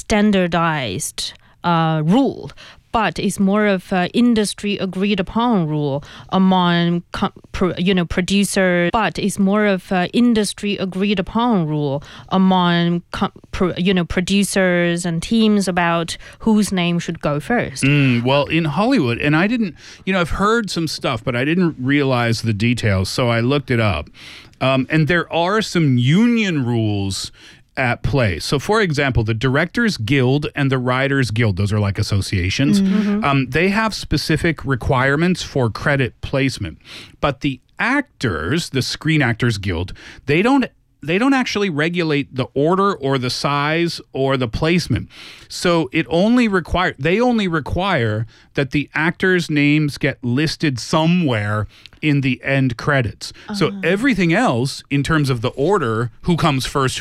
standardized rule, but it's more of an industry agreed upon rule among producers. But it's more of an industry agreed upon rule among producers and teams about whose name should go first. Well, in Hollywood, and I didn't, I've heard some stuff, but I didn't realize the details, so I looked it up. And there are some union rules at play. So, for example, the Directors Guild and the Writers Guild, those are like associations, they have specific requirements for credit placement. But the actors, the Screen Actors Guild, they don't actually regulate the order or the size or the placement. So they only require that the actors' names get listed somewhere in the end credits. So everything else, in terms of the order, who comes first,